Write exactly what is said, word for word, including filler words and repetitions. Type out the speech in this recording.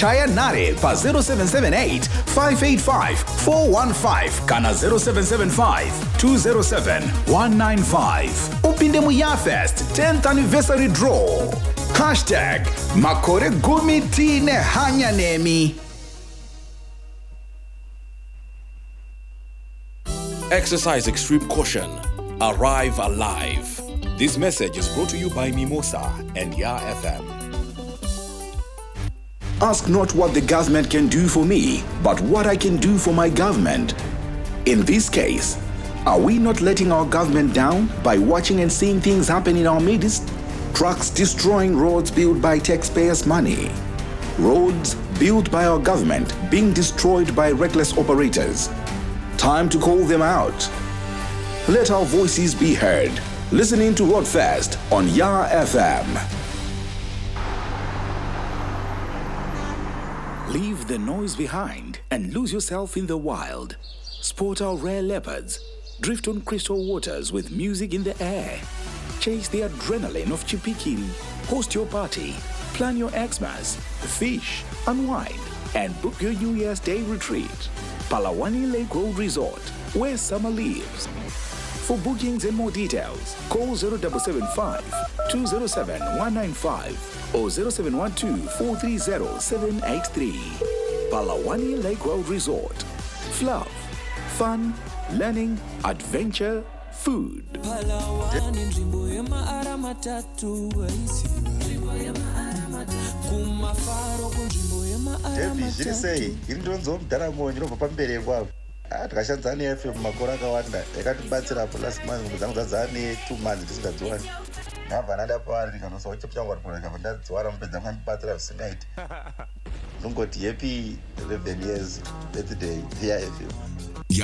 chaya nare pa zero seven seven eight five eight five four one five kana zero seven seven five two zero seven one nine five. Upinde mu YaFest tenth anniversary draw. Hashtag Makore Gumi Tine Hanya Nemi. Exercise extreme caution. Arrive alive. This message is brought to you by Mimosa and Ya F M. Ask not what the government can do for me, but what I can do for my government. In this case, are we not letting our government down by watching and seeing things happen in our midst? Trucks destroying roads built by taxpayers' money. Roads built by our government being destroyed by reckless operators. Time to call them out. Let our voices be heard. Listening to Roadfest on Ya F M. Leave the noise behind and lose yourself in the wild. Sport our rare leopards. Drift on crystal waters with music in the air. Chase the adrenaline of Chipikiri. Host your party. Plan your Xmas. Fish, unwind, and book your New Year's Day retreat. Palawani Lake Road Resort, where summer lives. For bookings and more details, call zero seven seven five two zero seven one nine five or zero seven one two four three zero seven eight three. Palawani Lake Road Resort. Fluff, fun, learning, adventure, food. Palawani nzimbo yema aramatatu waisiwa yema aramatatu kumafaro kunzimbo yema aramatatu. Devi zviri sei iri ndonzo mudhara monyi robva pamberi kwako. Ah, takashandisa ne F M makore akawanda yakatibatsira po last month ngozangu dzadzane two months tisingadziwani. Nabva nada pari ndikanosawo chipo changu arikureka ndadziwara mupedza mwandibatsira zvisingaiti. Ndongoti happy eleven years birthday here F M.